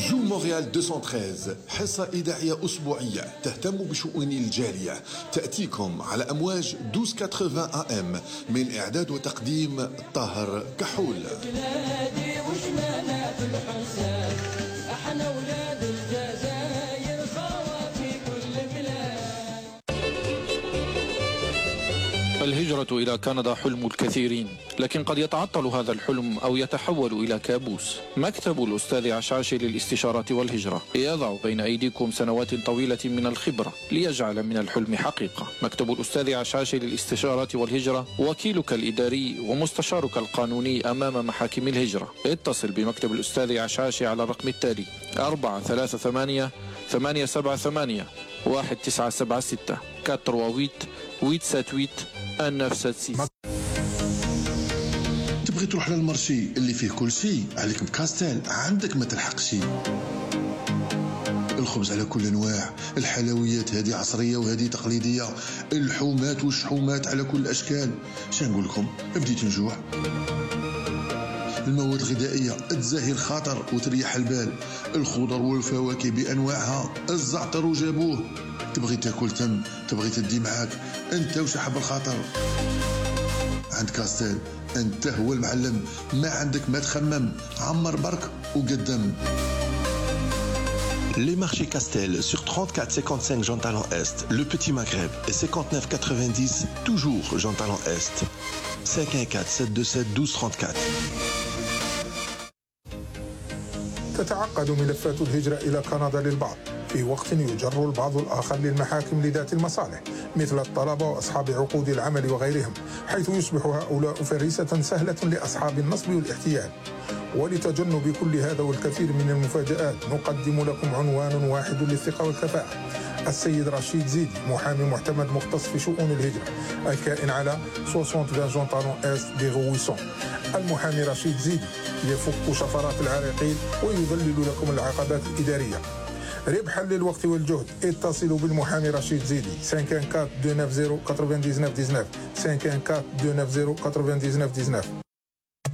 جو مونريال 213 حصة إذاعية أسبوعية تهتم بشؤون الجالية، تأتيكم على أمواج 1280 AM، من إعداد وتقديم طاهر كحول. الهجرة إلى كندا حلم الكثيرين، لكن قد يتعطل هذا الحلم أو يتحول إلى كابوس. مكتب الأستاذ عشاشي للاستشارات والهجرة يضع بين أيديكم سنوات طويلة من الخبرة ليجعل من الحلم حقيقة. مكتب الأستاذ عشاشي للاستشارات والهجرة وكيلك الإداري ومستشارك القانوني أمام محاكم الهجرة. اتصل بمكتب الأستاذ عشاشي على الرقم التالي 438 878 1976 438 878 1976. تبغي تروح للمرشي اللي فيه كل شيء؟ عليك بكاستيل، عندك ما تلحقش. الخبز على كل انواع، الحلويات هذه عصريه وهذه تقليديه، اللحومات والشحومات على كل الاشكال. شنقول لكم، بديت نجوع. المواد الغذائيه تزاهي الخاطر وتريح البال، الخضر والفواكه بانواعها، الزعتر وجابوه. تبغي تاكل تم، تبغي تدي معاك، انت وشحب الخاطر. عند كاستيل انت هو المعلم، ما عندك ما تخمم، عمر برك وقدم. Les marchés Castel sur 34-55 Jean Talent Est, le Petit Maghreb, et 59-90, toujours Jean Talent Est. 514-727-1234. تتعقد ملفات الهجرة إلى كندا للبعض، في وقت يجر البعض الآخر للمحاكم لذات المصالح مثل الطلبة وأصحاب عقود العمل وغيرهم، حيث يصبح هؤلاء فريسة سهلة لأصحاب النصب والاحتيال. ولتجنب كل هذا والكثير من المفاجآت نقدم لكم عنوان واحد للثقة والكفاءة: السيد رشيد زيدي، محامي معتمد مختص في شؤون الهجرة، الكائن على 60 جون طالون إست دي غويسون. المحامي رشيد زيدي يفك شفرات العراقيل ويذلل لكم العقبات الإدارية. ربحا للوقت والجهد، اتصلوا بالمحامي رشيد زيدي 514 290 99 19 514 290 99 19.